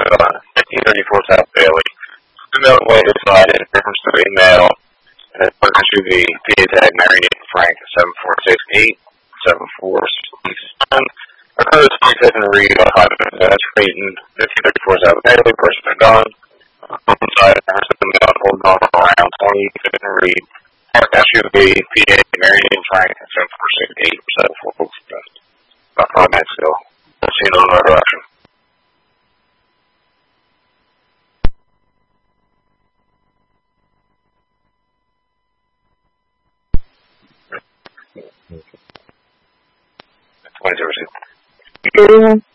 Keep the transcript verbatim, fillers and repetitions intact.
uh, fifteen thirty-four South Bailey. Email way decided in reference to the email. And it's put issue the P A tag Mary Nate Frank seven four six eight seven four six seven. Occurs twenty-fifth and read about five minutes. That's Creighton, fifteen thirty-four South Bailey. Person been gone. Inside, I sent them out, holding off around twenty-fifth and read. Park S U V, P A, Mary Nate Frank, seven four six eight seven four six seven. About five minutes ago. I'll see you in another direction. twenty zero six.